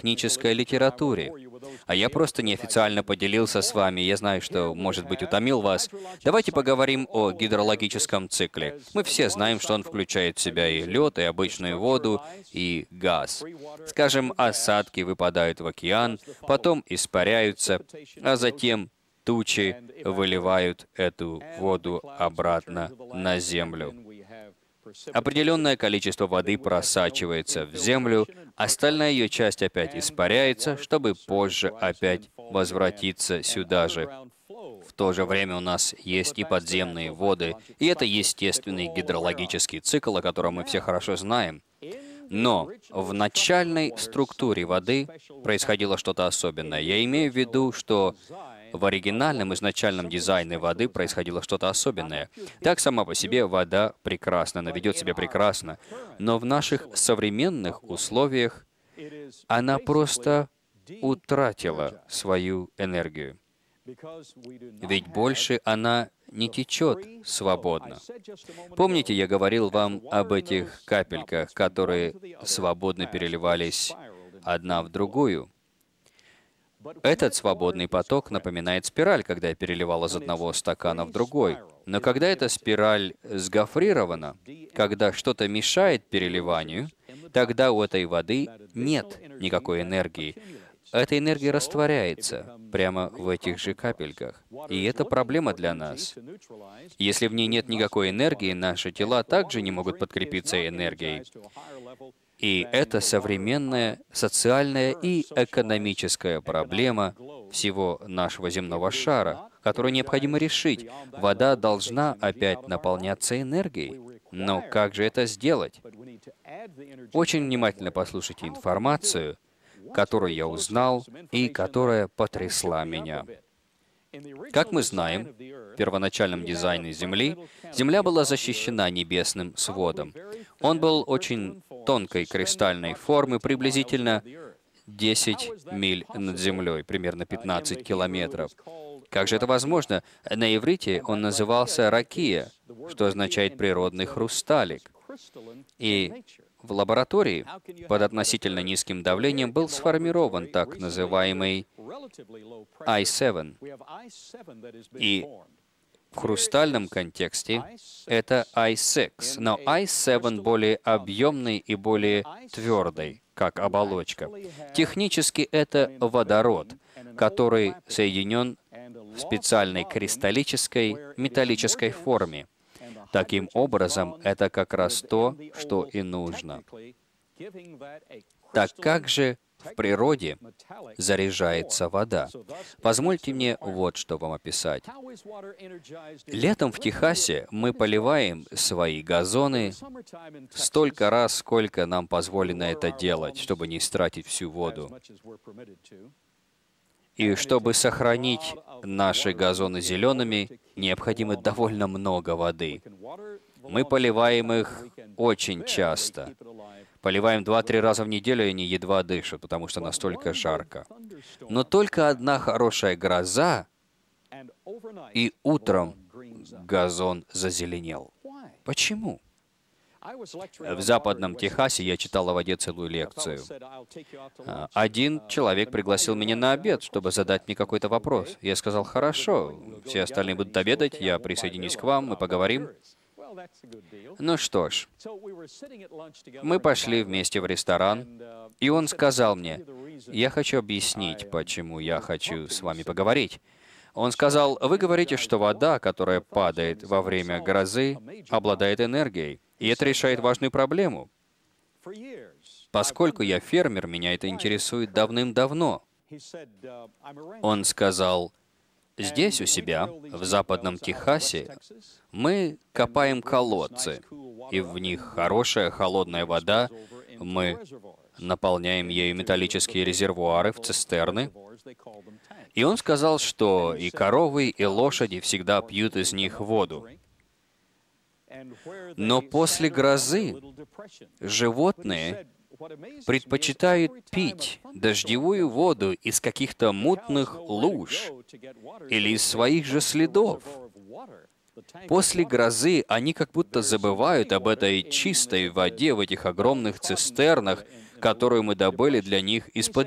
технической литературе. А я просто неофициально поделился с вами. Я знаю, что, может быть, утомил вас. Давайте поговорим о гидрологическом цикле. Мы все знаем, что он включает в себя и лед, и обычную воду, и газ. Скажем, осадки выпадают в океан, потом испаряются, а затем тучи выливают эту воду обратно на землю. Определенное количество воды просачивается в землю, остальная ее часть опять испаряется, чтобы позже опять возвратиться сюда же. В то же время у нас есть и подземные воды, и это естественный гидрологический цикл, о котором мы все хорошо знаем. Но в начальной структуре воды происходило что-то особенное. Я имею в виду, что в оригинальном изначальном дизайне воды происходило что-то особенное. Так, сама по себе вода прекрасна, она ведет себя прекрасно. Но в наших современных условиях она просто утратила свою энергию. Ведь больше она не течет свободно. Помните, я говорил вам об этих капельках, которые свободно переливались одна в другую? Этот свободный поток напоминает спираль, когда я переливал из одного стакана в другой. Но когда эта спираль сгофрирована, когда что-то мешает переливанию, тогда у этой воды нет никакой энергии. Эта энергия растворяется прямо в этих же капельках. И это проблема для нас. Если в ней нет никакой энергии, наши тела также не могут подкрепиться энергией. И это современная социальная и экономическая проблема всего нашего земного шара, которую необходимо решить. Вода должна опять наполняться энергией. Но как же это сделать? Очень внимательно послушайте информацию, которую я узнал и которая потрясла меня. Как мы знаем, в первоначальном дизайне Земли, Земля была защищена небесным сводом. Он был очень тонкой кристальной формы, приблизительно 10 миль над Землей, примерно 15 километров. Как же это возможно? На иврите он назывался ракия, что означает «природный хрусталик». И в лаборатории под относительно низким давлением был сформирован так называемый I7. И в хрустальном контексте это I6, но I7 более объемный и более твердый, как оболочка. Технически это водород, который соединен в специальной кристаллической металлической форме. Таким образом, это как раз то, что и нужно. Так как же в природе заряжается вода? Позвольте мне вот что вам описать. Летом в Техасе мы поливаем свои газоны столько раз, сколько нам позволено это делать, чтобы не истратить всю воду. И чтобы сохранить наши газоны зелеными, необходимо довольно много воды. Мы поливаем их очень часто. Поливаем 2-3 раза в неделю, и они едва дышат, потому что настолько жарко. Но только одна хорошая гроза, и утром газон зазеленел. Почему? В Западном Техасе я читал о воде целую лекцию. Один человек пригласил меня на обед, чтобы задать мне какой-то вопрос. Я сказал: «Хорошо, все остальные будут обедать, я присоединюсь к вам, мы поговорим». Ну что ж, мы пошли вместе в ресторан, и он сказал мне: «Я хочу объяснить, почему я хочу с вами поговорить». Он сказал: «Вы говорите, что вода, которая падает во время грозы, обладает энергией, и это решает важную проблему. Поскольку я фермер, меня это интересует давным-давно». Он сказал: «Здесь у себя, в Западном Техасе, мы копаем колодцы, и в них хорошая холодная вода, мы наполняем ею металлические резервуары в цистерны». И он сказал, что и коровы, и лошади всегда пьют из них воду. Но после грозы животные предпочитают пить дождевую воду из каких-то мутных луж или из своих же следов. После грозы они как будто забывают об этой чистой воде в этих огромных цистернах, которую мы добыли для них из-под